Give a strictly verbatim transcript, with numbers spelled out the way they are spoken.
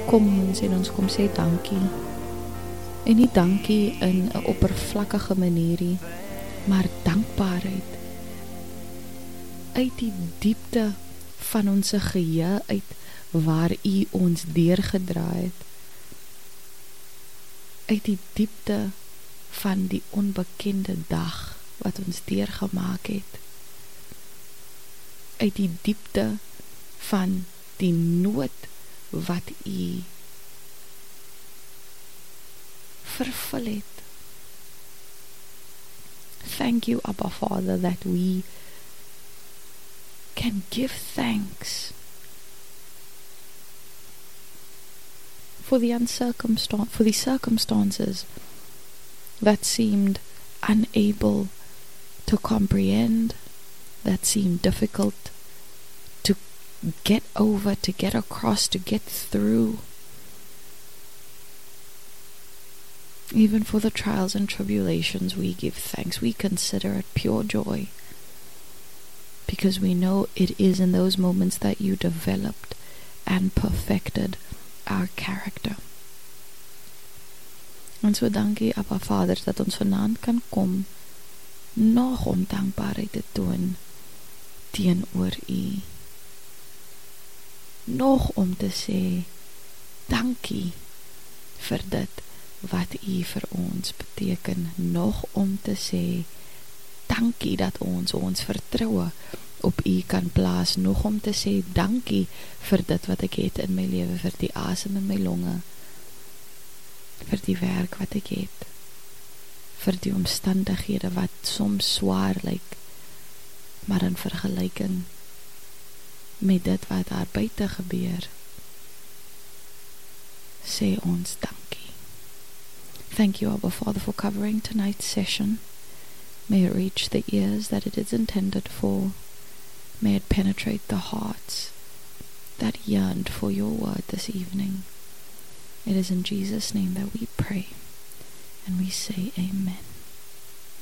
kom ons en ons kom sê dankie. En nie dankie in 'n oppervlakkige manierie, maar dankbaarheid. Uit die diepte van ons geheue uit waar U ons deurgedraai het. Uit die diepte van die onbekende dag wat ons deurgemaak het. Uit die diepte van die nood wat U vervul het. Thank you, Abba Father, that we can give thanks for the uncircumstan- for the circumstances that seemed unable to comprehend, that seemed difficult to get over, to get across, to get through. Even for the trials and tribulations, we give thanks. We consider it pure joy, because we know it is in those moments that you developed and perfected our character. En so dankie, Abba Vader, dat ons vanaand kan kom, nog om dankbaarheid te toon teenoor U. Nog om te sê, dankie vir dit wat U vir ons beteken. Nog om te sê, dankie dat ons ons vertroue op U kan plaas. Nog om te sê, dankie vir dit wat ek het in my lewe, vir die asem in my longe, vir die werk wat ek het, vir die omstandighede wat soms swaar lyk, maar in vergelyking met dit wat daar buite gebeur, sê ons dankie. Thank you, Abba Father, for covering tonight's session. May it reach the ears that it is intended for. May it penetrate the hearts that yearned for your word this evening. It is in Jesus' name that we pray, and we say amen.